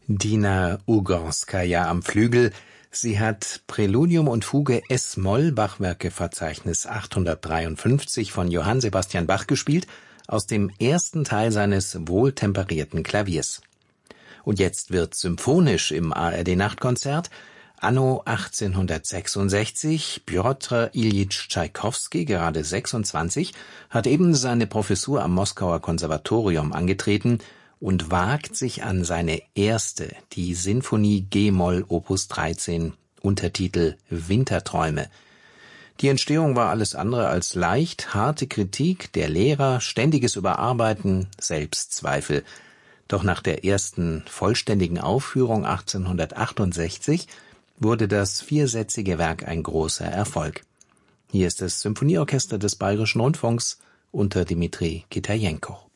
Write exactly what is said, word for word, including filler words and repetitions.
Dina Ugorskaja am Flügel. Sie hat Präludium und Fuge Es-Moll, Bachwerkeverzeichnis achthundertdreiundfünfzig von Johann Sebastian Bach gespielt, aus dem ersten Teil seines wohltemperierten Klaviers. Und jetzt wird symphonisch im A R D-Nachtkonzert. Anno achtzehnhundertsechsundsechzig, Pjotr Iljitsch Tschaikowski, gerade sechsundzwanzig, hat eben seine Professur am Moskauer Konservatorium angetreten und wagt sich an seine erste, die Sinfonie G-Moll Opus dreizehn, Untertitel Winterträume. Die Entstehung war alles andere als leicht, harte Kritik der Lehrer, ständiges Überarbeiten, Selbstzweifel. Doch nach der ersten vollständigen Aufführung achtzehnhundertachtundsechzig wurde das viersätzige Werk ein großer Erfolg. Hier ist das Symphonieorchester des Bayerischen Rundfunks unter Dmitri Kitajenko.